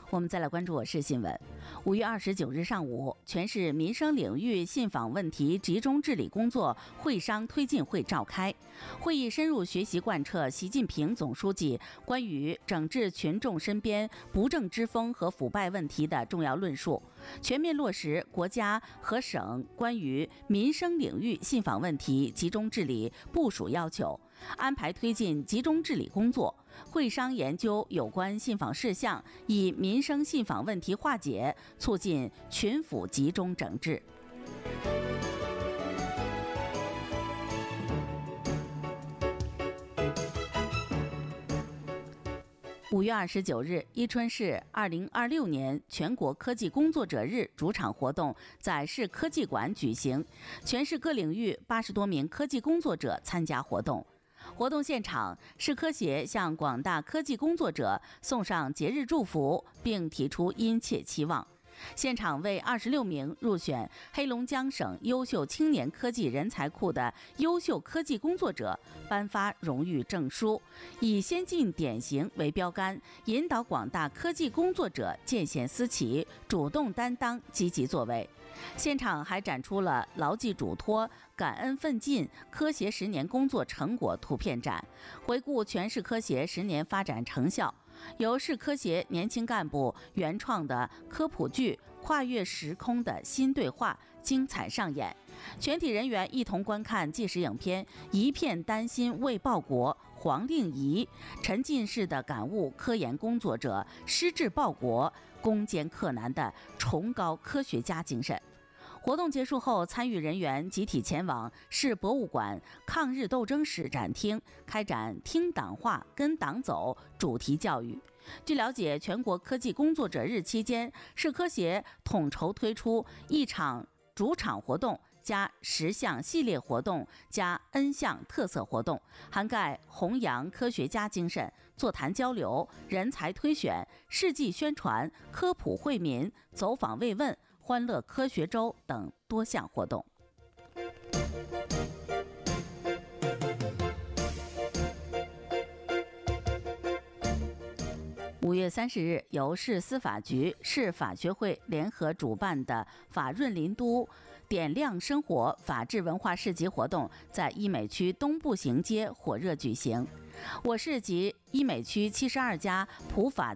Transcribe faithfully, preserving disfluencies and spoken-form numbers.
我们再来关注我市新闻。五月二十九日上午，全市民生领域信访问题集中治理工作会商推进会召开。会议深入学习贯彻习近平总书记关于整治群众身边不正之风和腐败问题的重要论述，全面落实国家和省关于民生领域信访问题集中治理部署要求，安排推进集中治理工作。会商研究有关信访事项，以民生信访问题化解，促进群府集中整治。五月二十九日，伊春市二零二六年全国科技工作者日主场活动在市科技馆举行，全市各领域八十多名科技工作者参加活动。活动现场，市科协向广大科技工作者送上节日祝福，并提出殷切期望。现场为二十六名入选黑龙江省优秀青年科技人才库的优秀科技工作者颁发荣誉证书，以先进典型为标杆，引导广大科技工作者见贤思齐，主动担当，积极作为。现场还展出了牢记嘱托、感恩奋进科协十年工作成果图片展，回顾全市科协十年发展成效。由市科协年轻干部原创的科普剧《跨越时空的新对话》精彩上演，全体人员一同观看纪实影片《一片丹心为报国》，黄令仪沉浸式的感悟科研工作者矢志报国、攻坚克难的崇高科学家精神。活动结束后，参与人员集体前往市博物馆抗日斗争史展厅，开展听党话跟党走主题教育。据了解，全国科技工作者日期间，市科协统筹推出一场主场活动加十项系列活动加 N 项特色活动，涵盖弘扬科学家精神、座谈交流、人才推选、事迹宣传、科普惠民、走访慰问、欢乐科学周等多项活动。五月三十日，由市司法局、市法学会联合主办的法润林都点亮生活法治文化市集活动在医美区东部行街火热举行。我市及医美区七十二家普法